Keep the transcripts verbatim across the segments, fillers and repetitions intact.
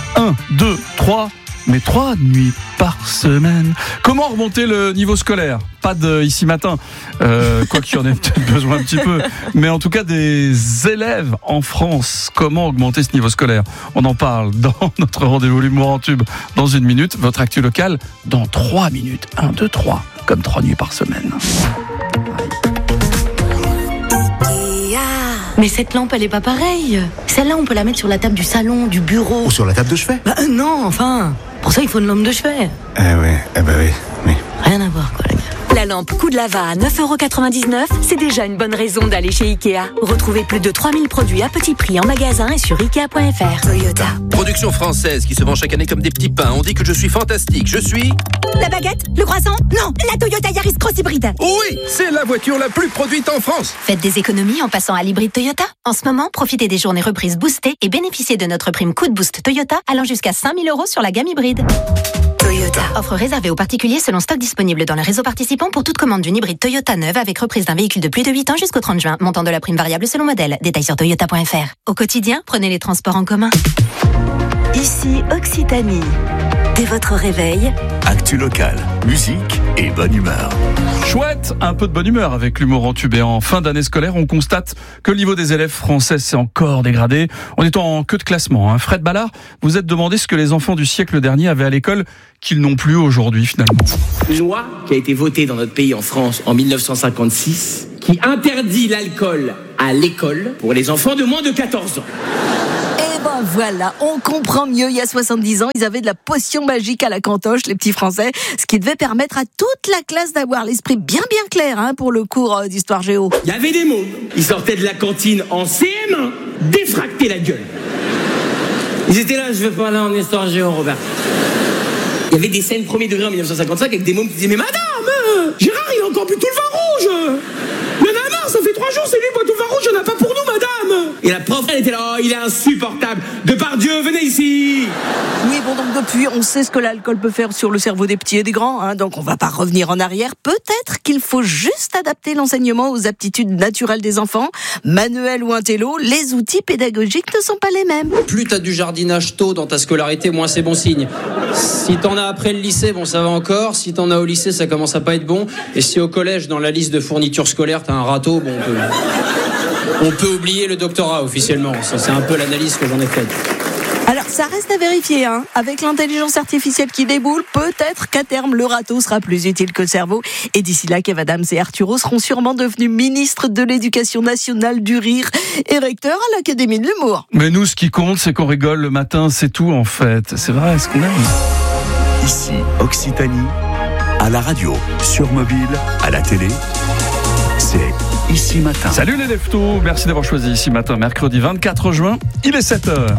un, deux, trois, mais trois nuits par semaine. Comment remonter le niveau scolaire ? Pas de ici matin, euh, quoi qu'il y en ait peut-être besoin un petit peu, mais en tout cas des élèves en France. Comment augmenter ce niveau scolaire ? On en parle dans notre rendez-vous l'humour en tube dans une minute. Votre actu locale dans trois minutes. un, deux, trois, comme trois nuits par semaine. Mais cette lampe, elle est pas pareille. Celle-là, on peut la mettre sur la table du salon, du bureau. Ou sur la table de chevet. Bah non, enfin. Pour ça, il faut une lampe de chevet. Eh ouais, eh ben oui, oui. Rien à voir, quoi, les gars. La lampe Coup de Lava à neuf euros quatre-vingt-dix-neuf, c'est déjà une bonne raison d'aller chez Ikea. Retrouvez plus de trois mille produits à petit prix en magasin et sur ikea point f r. Toyota. Production française qui se vend chaque année comme des petits pains. On dit que je suis fantastique. Je suis... La baguette ? Le croissant ? Non, la Toyota Yaris Cross Hybride. Oui, c'est la voiture la plus produite en France. Faites des économies en passant à l'hybride Toyota. En ce moment, profitez des journées reprises boostées et bénéficiez de notre prime Coup de Boost Toyota allant jusqu'à cinq mille euros sur la gamme hybride. Toyota. Offre réservée aux particuliers selon stock disponible dans le réseau participant pour toute commande d'une hybride Toyota neuve avec reprise d'un véhicule de plus de huit ans jusqu'au trente juin. Montant de la prime variable selon modèle. Détails sur toyota point f r. Au quotidien, prenez les transports en commun. Ici Occitanie. Dès votre réveil, actu locale, musique et bonne humeur. Chouette, un peu de bonne humeur avec l'humour en tube. Et en fin d'année scolaire, on constate que le niveau des élèves français s'est encore dégradé. On est en queue de classement. Hein. Fred Ballard, vous êtes demandé ce que les enfants du siècle dernier avaient à l'école qu'ils n'ont plus aujourd'hui finalement. Une loi qui a été votée dans notre pays en France en dix-neuf cent cinquante-six qui interdit l'alcool à l'école pour les enfants de moins de quatorze ans. Eh ben voilà, on comprend mieux. Il y a soixante-dix ans, ils avaient de la potion magique à la cantoche, les petits Français, ce qui devait permettre à toute la classe d'avoir l'esprit bien bien clair hein, pour le cours d'histoire géo. Il y avait des mômes, ils sortaient de la cantine en C M un, défractés la gueule. Ils étaient là, je veux pas aller en histoire géo, Robert. Il y avait des scènes premier degré en dix-neuf cent cinquante-cinq avec des mômes qui disaient « Mais madame, euh, Gérard, il a encore bu tout le vin rouge. Il y en a marre, ça fait trois jours, c'est lui qui boit tout le vin rouge, il n'y en a pas pour nous, madame. » Et la prof, elle était là « Oh, il est insupportable. Depardieu, venez ici. » Oui, bon, donc depuis, on sait ce que l'alcool peut faire sur le cerveau des petits et des grands, hein, donc on va pas revenir en arrière. Peut-être qu'il faut juste adapter l'enseignement aux aptitudes naturelles des enfants. Manuel ou intello, les outils pédagogiques ne sont pas les mêmes. Plus t'as du jardinage tôt dans ta scolarité, moins c'est bon signe. Si t'en as après le lycée, bon ça va encore. Si t'en as au lycée, ça commence à pas être bon. Et si au collège, dans la liste de fournitures scolaires, t'as un râteau, bon, on peut, on peut oublier le doctorat officiellement. Ça, c'est un peu l'analyse que j'en ai faite. Alors ça reste à vérifier, hein. Avec l'intelligence artificielle qui déboule, peut-être qu'à terme le râteau sera plus utile que le cerveau. Et d'ici là, Kev Adams et Arturo seront sûrement devenus ministres de l'Éducation nationale du rire et recteurs à l'Académie de l'humour. Mais nous, ce qui compte, c'est qu'on rigole le matin, c'est tout en fait. C'est vrai, ce qu'on aime. Ici, Occitanie, à la radio, sur mobile, à la télé, c'est Ici Matin. Salut les leftos, merci d'avoir choisi Ici Matin, mercredi vingt-quatre juin, il est sept heures.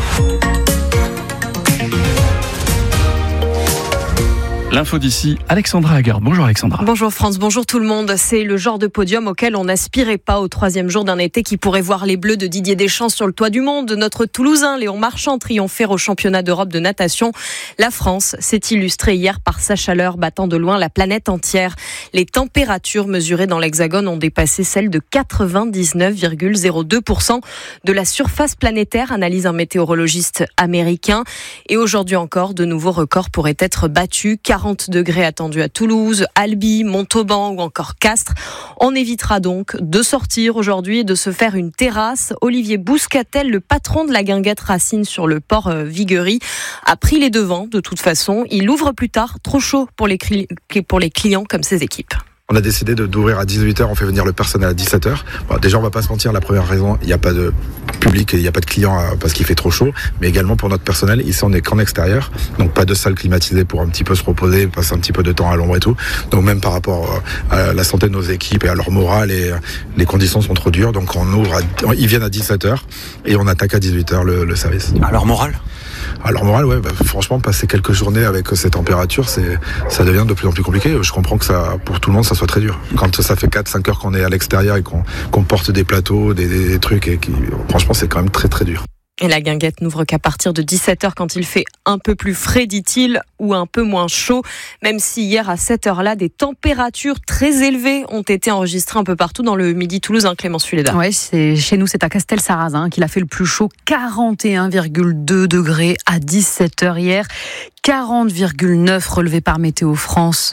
L'info d'ici, Alexandra Agarde. Bonjour Alexandra. Bonjour France, bonjour tout le monde. C'est le genre de podium auquel on n'aspirait pas au troisième jour d'un été qui pourrait voir les Bleus de Didier Deschamps sur le toit du monde. Notre Toulousain Léon Marchand triompher au championnat d'Europe de natation. La France s'est illustrée hier par sa chaleur battant de loin la planète entière. Les températures mesurées dans l'Hexagone ont dépassé celles de quatre-vingt-dix-neuf virgule zéro deux pour cent de la surface planétaire, analyse un météorologiste américain. Et aujourd'hui encore, de nouveaux records pourraient être battus. quarante degrés attendus à Toulouse, Albi, Montauban ou encore Castres. On évitera donc de sortir aujourd'hui et de se faire une terrasse. Olivier Bouscatel, le patron de la guinguette Racine sur le port Viguerie, a pris les devants de toute façon. Il ouvre plus tard, trop chaud pour les, cli- pour les clients comme ses équipes. On a décidé de, d'ouvrir à dix-huit heures, on fait venir le personnel à dix-sept heures. Bon, déjà, on va pas se mentir, la première raison, il n'y a pas de public et il n'y a pas de clients parce qu'il fait trop chaud, mais également pour notre personnel, ici on est qu'en extérieur, donc pas de salle climatisée pour un petit peu se reposer, passer un petit peu de temps à l'ombre et tout. Donc même par rapport à la santé de nos équipes et à leur morale, et les conditions sont trop dures, donc on ouvre, à, ils viennent à dix-sept heures et on attaque à dix-huit heures le, le service. À leur morale ? Alors moral, ouais, bah, franchement, passer quelques journées avec ces températures, c'est, ça devient de plus en plus compliqué. Je comprends que ça, pour tout le monde, ça soit très dur. Quand ça fait quatre cinq heures qu'on est à l'extérieur et qu'on, qu'on porte des plateaux, des, des, des trucs, et qui, franchement, c'est quand même très très dur. Et la guinguette n'ouvre qu'à partir de dix-sept heures quand il fait un peu plus frais, dit-il, ou un peu moins chaud. Même si hier à cette heure-là, des températures très élevées ont été enregistrées un peu partout dans le midi toulousain, Clémence Fuleda. Ouais, c'est, chez nous, c'est à Castel-Sarrazin qu'il a fait le plus chaud, quarante et un virgule deux degrés à dix-sept heures hier. quarante virgule neuf relevé par Météo France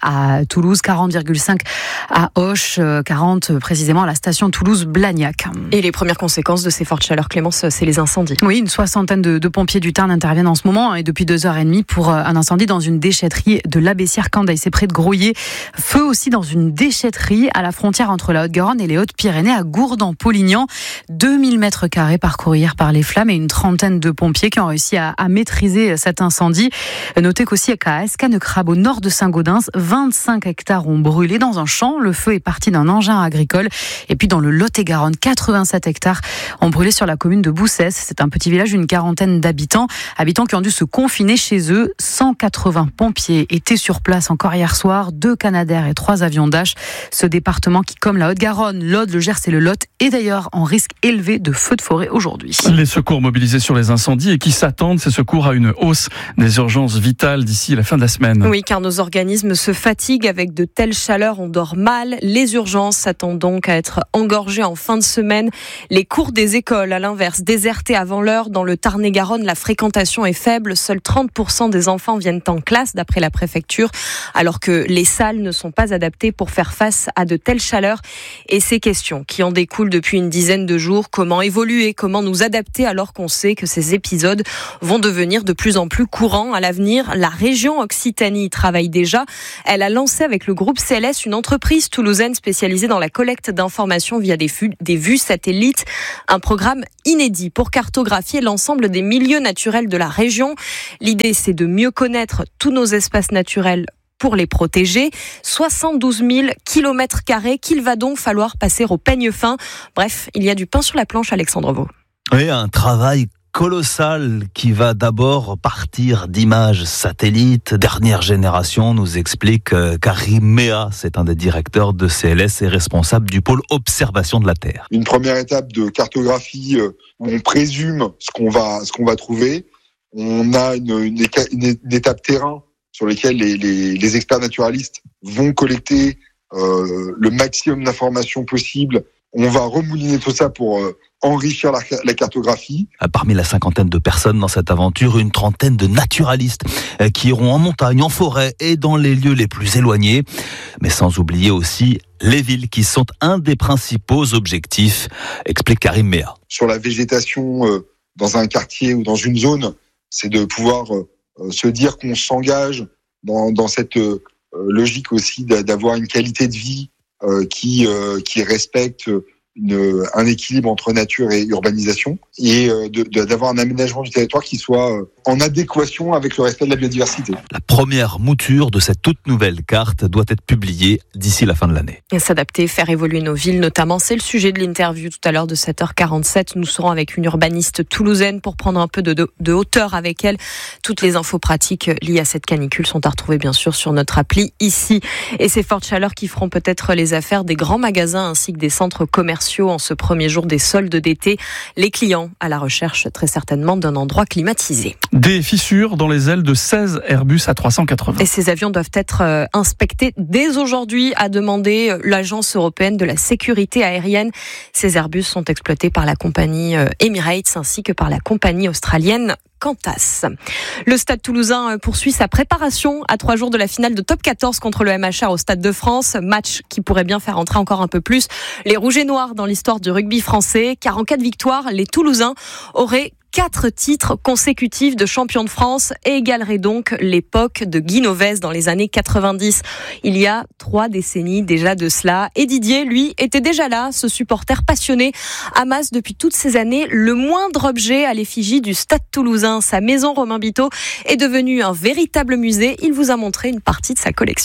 à Toulouse, quarante virgule cinq à Auch, quarante précisément à la station Toulouse-Blagnac. Et les premières conséquences de ces fortes chaleurs, Clémence, c'est les incendies. Oui, une soixantaine de, de pompiers du Tarn interviennent en ce moment et depuis deux heures et demie pour un incendie dans une déchetterie de l'Abbessière-Candaille, c'est près de Grouillé. Feu aussi dans une déchetterie à la frontière entre la Haute-Garonne et les Hautes-Pyrénées à Gourdan-Polignan. deux mille mètres carrés parcourus hier par les flammes et une trentaine de pompiers qui ont réussi à, à maîtriser cet incendie. Notez qu'aussi à Escanecrabe, au nord de Saint-Gaudens, vingt-cinq hectares ont brûlé dans un champ. Le feu est parti d'un engin agricole. Et puis dans le Lot-et-Garonne, quatre-vingt-sept hectares ont brûlé sur la commune de Boussès. C'est un petit village d'une quarantaine d'habitants. Habitants qui ont dû se confiner chez eux. cent quatre-vingts pompiers étaient sur place encore hier soir. Deux Canadair et trois avions Dash. Ce département qui, comme la Haute-Garonne, l'Aude, le Gers et le Lot, est d'ailleurs en risque élevé de feux de forêt aujourd'hui. Les secours mobilisés sur les incendies et qui s'attendent, ces secours, à une hausse des urgences vitales d'ici la fin de la semaine. Oui, car nos organismes se fatiguent avec de telles chaleurs, on dort mal. Les urgences s'attendent donc à être engorgées en fin de semaine. Les cours des écoles, à l'inverse, désertés avant l'heure. Dans le Tarn-et-Garonne, la fréquentation est faible. Seuls trente pour cent des enfants viennent en classe, d'après la préfecture, alors que les salles ne sont pas adaptées pour faire face à de telles chaleurs. Et ces questions qui en découlent depuis une dizaine de jours, comment évoluer, comment nous adapter alors qu'on sait que ces épisodes vont devenir de plus en plus courants à l'avenir. La région Occitanie travaille déjà. Elle a lancé avec le groupe C L S une entreprise toulousaine spécialisée dans la collecte d'informations via des, vues, des vues satellites. Un programme inédit pour cartographier l'ensemble des milieux naturels de la région. L'idée, c'est de mieux connaître tous nos espaces naturels pour les protéger. soixante-douze mille kilomètres carrés qu'il va donc falloir passer au peigne fin. Bref, il y a du pain sur la planche, Alexandre Vaux. Oui, un travail colossal qui va d'abord partir d'images satellites dernière génération, nous explique Karim Mea, c'est un des directeurs de C L S et responsable du pôle observation de la Terre. Une première étape de cartographie où on présume ce qu'on va ce qu'on va trouver. On a une, une, une, une étape terrain sur laquelle les, les, les experts naturalistes vont collecter euh, le maximum d'informations possibles. On va remouliner tout ça pour euh, enrichir la, la cartographie. Parmi la cinquantaine de personnes dans cette aventure, une trentaine de naturalistes qui iront en montagne, en forêt et dans les lieux les plus éloignés. Mais sans oublier aussi les villes qui sont un des principaux objectifs, explique Karim Mea. Sur la végétation euh, dans un quartier ou dans une zone, c'est de pouvoir euh, se dire qu'on s'engage dans, dans cette euh, logique aussi d'avoir une qualité de vie euh, qui, euh, qui respecte Une, un équilibre entre nature et urbanisation et de, de, d'avoir un aménagement du territoire qui soit en adéquation avec le respect de la biodiversité. La première mouture de cette toute nouvelle carte doit être publiée d'ici la fin de l'année. Et s'adapter, faire évoluer nos villes notamment, c'est le sujet de l'interview tout à l'heure de sept heures quarante-sept. Nous serons avec une urbaniste toulousaine pour prendre un peu de, de, de hauteur avec elle. Toutes les infos pratiques liées à cette canicule sont à retrouver bien sûr sur notre appli ici. Et ces fortes chaleurs qui feront peut-être les affaires des grands magasins ainsi que des centres commerciaux en ce premier jour des soldes d'été. Les clients à la recherche très certainement d'un endroit climatisé. Des fissures dans les ailes de seize Airbus A trois cent quatre-vingts. Et ces avions doivent être euh, inspectés dès aujourd'hui, a demandé euh, l'Agence européenne de la sécurité aérienne. Ces Airbus sont exploités par la compagnie euh, Emirates ainsi que par la compagnie australienne Qantas. Le Stade Toulousain poursuit sa préparation à trois jours de la finale de Top quatorze contre le M H R au Stade de France. Match qui pourrait bien faire entrer encore un peu plus les Rouges et Noirs dans l'histoire du rugby français. Car en cas de victoire, les Toulousains auraient quatre titres consécutifs de champion de France et égaleraient donc l'époque de Guy Novès dans les années quatre-vingt-dix. Il y a trois décennies déjà de cela. Et Didier, lui, était déjà là. Ce supporter passionné amasse depuis toutes ces années le moindre objet à l'effigie du Stade Toulousain. Sa maison Romain Biteau est devenue un véritable musée. Il vous a montré une partie de sa collection.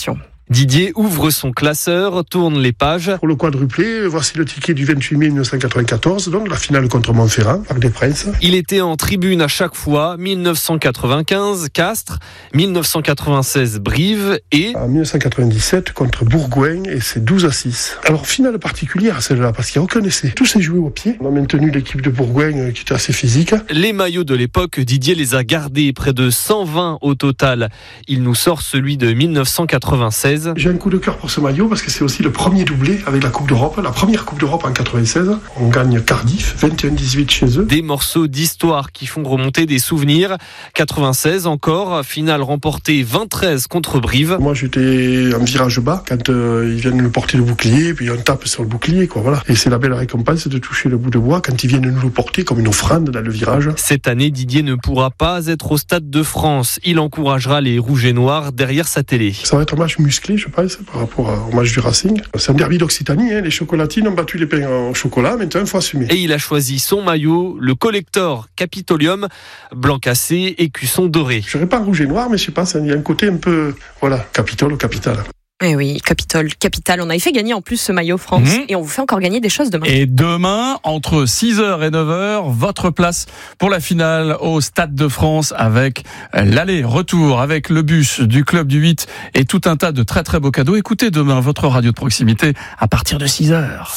Didier ouvre son classeur, tourne les pages. Pour le quadruplé, voici le ticket du vingt-huit mai mille neuf cent quatre-vingt-quatorze, donc la finale contre Montferrand, Parc des Princes. Il était en tribune à chaque fois, mille neuf cent quatre-vingt-quinze, Castres, mille neuf cent quatre-vingt-seize, Brive et... En mille neuf cent quatre-vingt-dix-sept, contre Bourgoin, et c'est douze à six. Alors, finale particulière celle-là, parce qu'il n'y a aucun essai. Tout s'est joué au pied. On a maintenu l'équipe de Bourgoin, qui était assez physique. Les maillots de l'époque, Didier les a gardés, près de cent vingt au total. Il nous sort celui de mille neuf cent quatre-vingt-seize. J'ai un coup de cœur pour ce maillot parce que c'est aussi le premier doublé avec la Coupe d'Europe, la première Coupe d'Europe en quatre-vingt-seize. On gagne Cardiff, vingt et un dix-huit chez eux. Des morceaux d'histoire qui font remonter des souvenirs. quatre-vingt-seize encore, finale remportée vingt treize contre Brive. Moi j'étais en virage bas quand euh, ils viennent nous porter le bouclier, puis on tape sur le bouclier, quoi, voilà. Et c'est la belle récompense de toucher le bout de bois quand ils viennent nous le porter comme une offrande dans le virage. Cette année, Didier ne pourra pas être au Stade de France. Il encouragera les Rouges et Noirs derrière sa télé. Ça va être un match musclé, je pense, par rapport au match du Racing. C'est un derby d'Occitanie, hein. Les chocolatines ont battu les pains au chocolat, maintenant il faut assumer. Et il a choisi son maillot, le collector Capitolium, blanc cassé, écusson doré. Je serais pas rouge et noir, mais je sais pas, il y a un côté un peu, voilà, Capitole ou Capital. Eh oui, Capitole, Capitale. On avait fait gagner en plus ce maillot France mmh. et on vous fait encore gagner des choses demain. Et demain, entre six heures et neuf heures, votre place pour la finale au Stade de France avec l'aller-retour, avec le bus du Club du huit et tout un tas de très très beaux cadeaux. Écoutez demain votre radio de proximité à partir de six heures.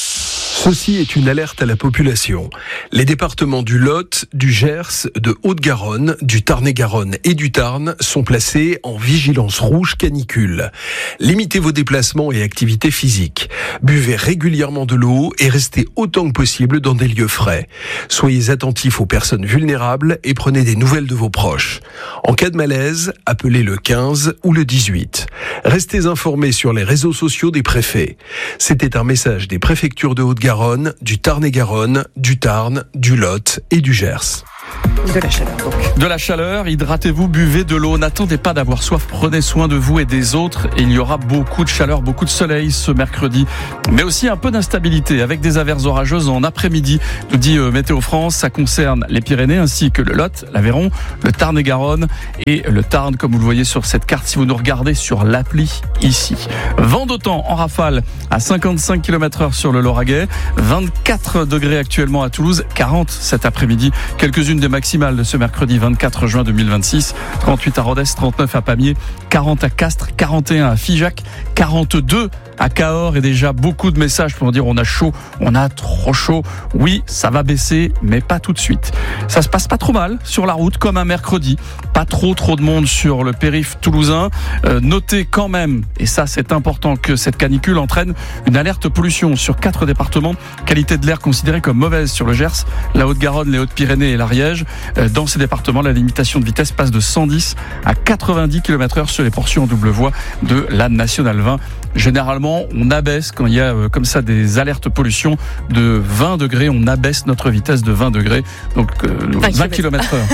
Ceci est une alerte à la population. Les départements du Lot, du Gers, de Haute-Garonne, du Tarn-et-Garonne et du Tarn sont placés en vigilance rouge canicule. Limitez vos déplacements et activités physiques. Buvez régulièrement de l'eau et restez autant que possible dans des lieux frais. Soyez attentifs aux personnes vulnérables et prenez des nouvelles de vos proches. En cas de malaise, appelez le quinze ou le dix-huit. Restez informés sur les réseaux sociaux des préfets. C'était un message des préfectures de Haute-Garonne, du Tarn-et-Garonne, du Tarn, du Lot et du Gers. De la chaleur donc. De la chaleur, hydratez-vous, buvez de l'eau, n'attendez pas d'avoir soif, prenez soin de vous et des autres. Et il y aura beaucoup de chaleur, beaucoup de soleil ce mercredi, mais aussi un peu d'instabilité avec des averses orageuses en après-midi, nous dit Météo France. Ça concerne les Pyrénées ainsi que le Lot, l'Aveyron, le Tarn-et-Garonne et le Tarn, comme vous le voyez sur cette carte si vous nous regardez sur l'appli ici. Vent d'autant en rafale à cinquante-cinq kilomètres heure sur le Lauragais, vingt-quatre degrés actuellement à Toulouse, quarante cet après-midi, quelques-unes des maximales de ce mercredi vingt-quatre juin deux mille vingt-six, trente-huit à Rodez, trente-neuf à Pamiers, quarante à Castres, quarante et un à Figeac, quarante-deux à Cahors et déjà beaucoup de messages pour dire on a chaud, on a trop chaud. Oui, ça va baisser, mais pas tout de suite. Ça se passe pas trop mal sur la route comme un mercredi. Pas trop trop de monde sur le périph' toulousain. Euh, notez quand même, et ça c'est important, que cette canicule entraîne une alerte pollution sur quatre départements. Qualité de l'air considérée comme mauvaise sur le Gers, la Haute-Garonne, les Hautes-Pyrénées et l'Ariège. Euh, dans ces départements, la limitation de vitesse passe de cent dix à quatre-vingt-dix kilomètres heure sur les portions en double voie de la Nationale vingt. Généralement, on abaisse, quand il y a euh, comme ça des alertes pollution de vingt degrés, on abaisse notre vitesse de vingt degrés, donc euh, vingt kilomètres heure.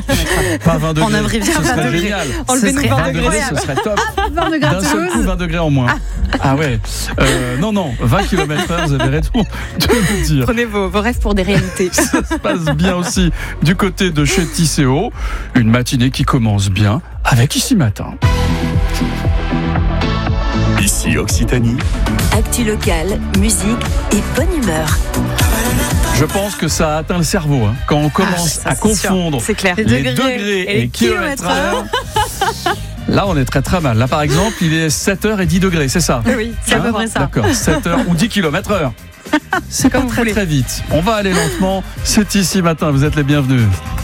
Pas vingt degrés, on aimerait bien ce serait génial. Enlevez-nous vingt degrés, ce serait top. Ah, vingt degrés D'un seul coup, vingt degrés en moins. Ah, ah ouais. Euh, non, non, vingt kilomètres heure, vous avez raison de le dire. Prenez vos, vos rêves pour des réalités. Ça se passe bien aussi du côté de chez Tisséo. Une matinée qui commence bien avec Ici Matin. Ici Occitanie. Actu locale, musique et bonne humeur. Je pense que ça a atteint le cerveau hein, quand on commence ah, à confondre c'est clair. les degrés, degrés et, et les kilomètres heure. Là, on est très très mal. Là, par exemple, il est sept heures et dix degrés, c'est ça? Oui, c'est hein à peu près ça. D'accord, sept heures ou dix kilomètres heure. C'est pas très très vite. On va aller lentement. C'est Ici Matin, vous êtes les bienvenus.